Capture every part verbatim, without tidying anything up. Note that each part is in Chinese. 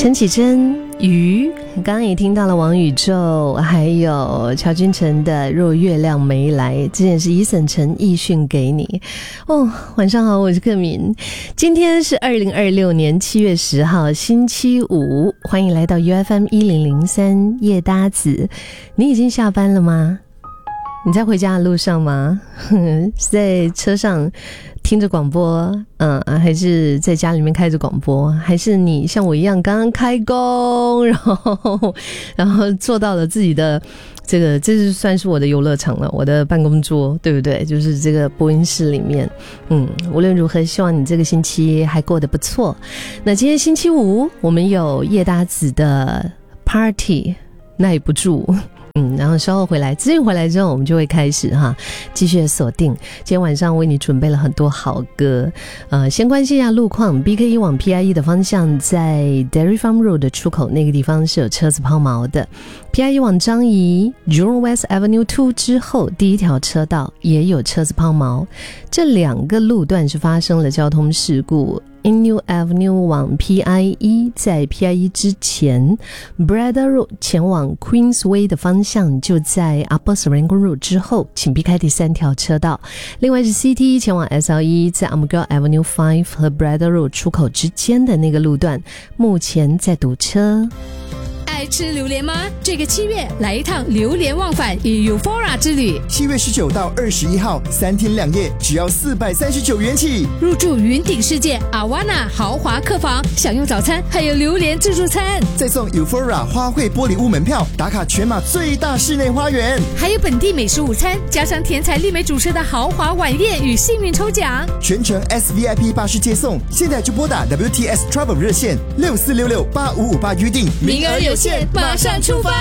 陈绮贞鱼，刚刚也听到了王宇宙还有乔君成的若月亮没来，这也是伊森陈奕迅给你哦。晚上好，我是克敏，今天是二零二六年七月十号星期五，欢迎来到 U F M 一零零三夜搭子。你已经下班了吗？你在回家的路上吗？是在车上听着广播，嗯，还是在家里面开着广播？还是你像我一样刚刚开工，然后然后坐到了自己的这个，这是算是我的游乐场了，我的办公桌，对不对？就是这个播音室里面。嗯，无论如何，希望你这个星期还过得不错。那今天星期五，我们有夜搭子的 party， 耐不住。嗯，然后稍后回来，资讯回来之后，我们就会开始哈，继续锁定。今天晚上为你准备了很多好歌，呃，先关心一下路况。B K 一往 P I E 的方向，在 Dairy Farm Road 的出口那个地方是有车子抛锚的。P I E 往张宜 Jurong West Avenue 二之后，第一条车道也有车子抛锚，这两个路段是发生了交通事故。Innu Avenue 往 P I E， 在 P I E 之前 Breda Road 前往 Queensway 的方向就在 Upper Serangoon Road 之后，请避开第三条车道。另外是 C T 前往 S L E， 在 Armagh Avenue 五和 Breda Road 出口之间的那个路段目前在堵车。 爱吃榴莲吗？这个七月来一趟榴莲忘返与 Euphoria 之旅。 七月十九到二十一号，三天两夜，只要四百三十九元起。 入住云顶世界 Awana 豪华客房，享用早餐，还有榴莲自助餐， 再送 Euphoria 花卉玻璃屋门票，打卡全马最大室内花园， 还有本地美食午餐，加上甜彩丽美主持的豪华晚宴与幸运抽奖， 全程 S V I P 巴士接送。现在就拨打 W T S Travel 热线六四六六八五五八预定， 名额有限，马上出发。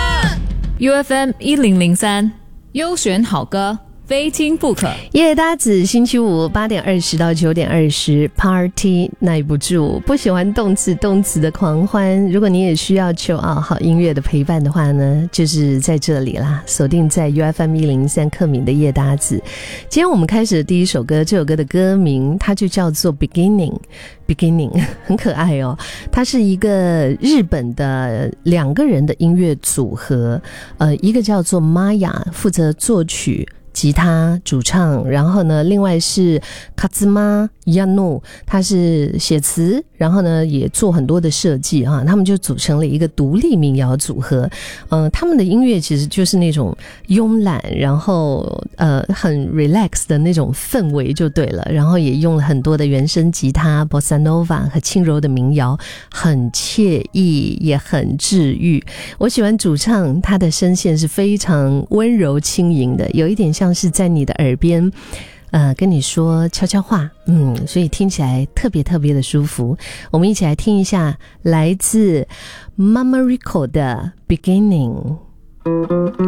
U F M 一零零三优选好歌，非听不可。 夜搭子星期五八点二十到九点二十 Party 耐不住，不喜欢动词动词的狂欢。如果你也需要chill out好音乐的陪伴的话呢，就是在这里啦，锁定在 U F M 一零零三克敏的夜搭子。今天我们开始的第一首歌，这首歌的歌名它就叫做 Beginning Beginning， 很可爱哦。它是一个日本的两个人的音乐组合，呃，一个叫做 Maya， 负责作曲吉他主唱，然后呢另外是 Kazuma Yano， 他是写词，然后呢也做很多的设计哈，他们就组成了一个独立民谣组合。呃他们的音乐其实就是那种慵懒，然后呃很 relax 的那种氛围就对了，然后也用了很多的原声吉他 Bossa Nova 和轻柔的民谣，很惬意也很治愈。我喜欢主唱，他的声线是非常温柔轻盈的，有一点像像是在你的耳边呃，跟你说悄悄话，嗯，所以听起来特别特别的舒服。我们一起来听一下来自 Mama Rico 的 Beginning。